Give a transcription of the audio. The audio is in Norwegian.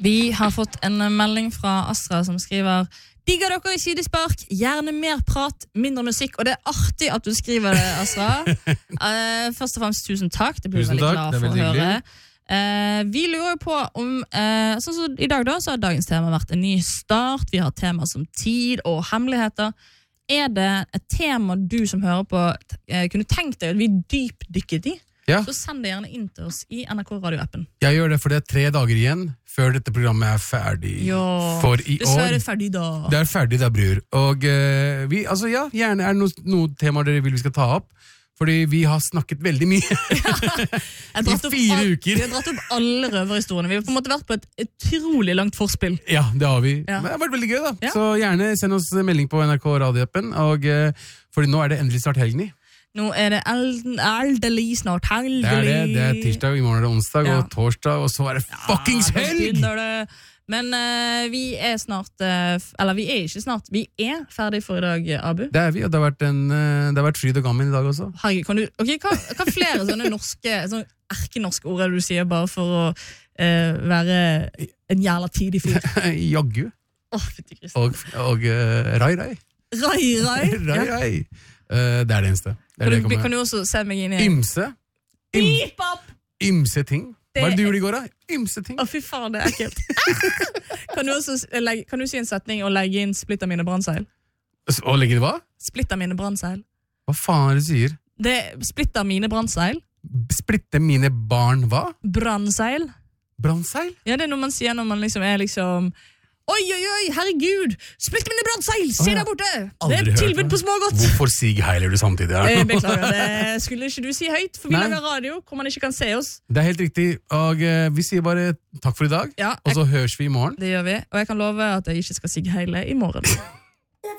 Vi har fått en melding fra Astra som skriver: digger dere i sidespark, gjerne mer prat, mindre musikk. Og det artig at du skriver det, Asra. Først og fremst tusen takk. Det blir tusen veldig takk, glad for å høre. Vi lurer jo på om sånn som i dag da, så har dagens tema vært en ny start. Vi har tema som tid og hemmeligheter. Er det et tema du som hører på kunne tenkt deg at vi dypdykket i? Ja. Så send det gjerne inn til oss i NRK Radio-appen. Jeg gjør det, for det 3 dager igjen før dette programmet ferdig for i år. Dessverre ferdig da. Det ferdig da, bror. Og vi, altså ja, gjerne det noen temaer dere vil vi skal ta opp, fordi vi har snakket veldig mye i 4 uker. Vi har dratt opp alle røverhistoriene. Vi har på en måte vært på et utrolig langt forspill. Ja, det har vi. Ja. Men det har vært veldig gøy da. Ja. Så gjerne send oss melding på NRK Radio-appen, og fordi nå det endelig snart helgen i. Nå det aldelig snart helgelig. Det tirsdag, i morgen det onsdag, Ja. og torsdag, og så det fuckings nå helg! begynner det. Men vi snart, eller vi ikke snart, vi ferdig for i dag, Abu. Det vi, og det har vært fryd og gammen i dag også. Herregud, kan du, hva flere sånne norske, sånne erkenorske ord du sier bare for å være en jævla tidig fyr? Jaggu. Fytti Kristus. Og rai. Rai. Det det eneste. Kan du også se meg inn i... Ymse ting. Hva det du gjorde i går da? Ymse ting. Fy faen, det ekkelt. Kan du si en setning og legge inn splitter mine brannseil? Og legge det hva? Splitter mine brannseil. Hva faen det sier? Det splitter mine brannseil. Splitter mine barn hva? Brannseil. Brannseil? Ja, det noe man sier når man liksom Oi, herregud! Splitt mine brannseil! Se der borte! Det et tilbud på smågodt! Hvorfor sigheiler du samtidig? Beklager, det skulle ikke du si høyt, for vi lager radio hvor man ikke kan se oss. Det helt riktig, og vi sier bare takk for i dag, og så høres vi i morgen. Det gjør vi, og jeg kan love at jeg ikke skal sigheile i morgen.